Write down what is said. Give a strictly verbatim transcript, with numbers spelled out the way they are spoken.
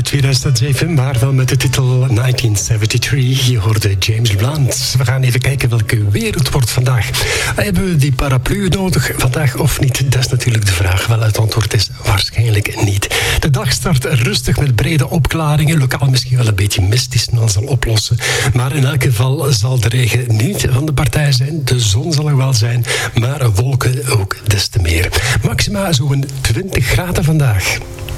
tweeduizend zeven, maar wel met de titel negentien zevenenzeventig. Je hoorde James Blunt. We gaan even kijken welke weer het wordt vandaag. Hebben we die paraplu nodig vandaag of niet? Dat is natuurlijk de vraag. Wel, het antwoord is waarschijnlijk niet. De dag start rustig met brede opklaringen. Lokaal misschien wel een beetje mist die snel zal oplossen. Maar in elk geval zal de regen niet van de partij zijn. De zon zal er wel zijn, maar wolken ook des te meer. Maxima zo'n twintig graden vandaag.